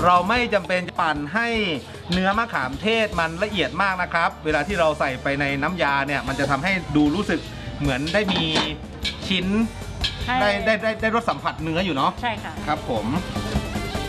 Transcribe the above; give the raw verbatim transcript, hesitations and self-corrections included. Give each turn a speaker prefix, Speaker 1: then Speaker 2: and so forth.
Speaker 1: เราไม่จำเป็นจะปั่นให้เนื้อมะขามเทศมันละเอียดมากนะครับเวลาที่เราใส่ไปในน้ำยาเนี่ยมันจะทำให้ดูรู้สึกเหมือนได้มีชิ้นได้ได้ได้ได้รสสัมผัสเนื้ออยู่เนาะ
Speaker 2: ใช่ค่ะ
Speaker 1: ครับผม